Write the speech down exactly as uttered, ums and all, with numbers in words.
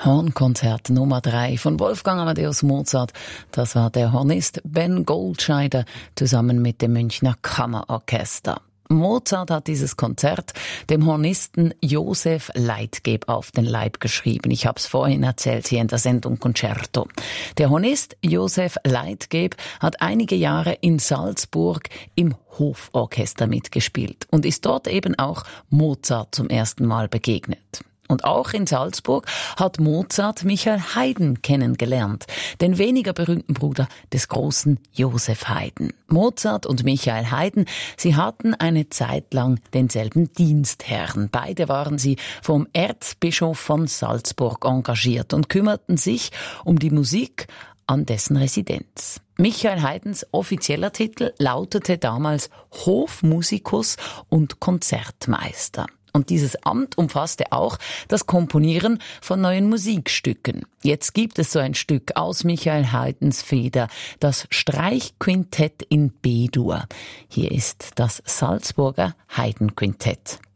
Hornkonzert Nummer drei von Wolfgang Amadeus Mozart. Das war der Hornist Ben Goldscheider zusammen mit dem Münchner Kammerorchester. Mozart hat dieses Konzert dem Hornisten Josef Leitgeb auf den Leib geschrieben. Ich habe es vorhin erzählt hier in der Sendung Concerto. Der Hornist Josef Leitgeb hat einige Jahre in Salzburg im Hoforchester mitgespielt und ist dort eben auch Mozart zum ersten Mal begegnet. Und auch in Salzburg hat Mozart Michael Haydn kennengelernt, den weniger berühmten Bruder des großen Joseph Haydn. Mozart und Michael Haydn, sie hatten eine Zeit lang denselben Dienstherrn. Beide waren sie vom Erzbischof von Salzburg engagiert und kümmerten sich um die Musik an dessen Residenz. Michael Haydns offizieller Titel lautete damals Hofmusikus und Konzertmeister. Und dieses Amt umfasste auch das Komponieren von neuen Musikstücken. Jetzt gibt es so ein Stück aus Michael Haydns Feder, das Streichquintett in B-Dur. Hier ist das Salzburger Haydn-Quintett.